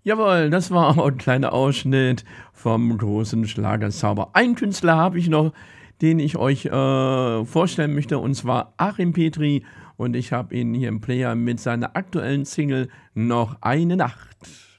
Jawohl, das war ein kleiner Ausschnitt vom großen Schlagerzauber. Einen Künstler habe ich noch, den ich euch vorstellen möchte, und zwar Achim Petri. Und ich habe ihn hier im Player mit seiner aktuellen Single Noch eine Nacht.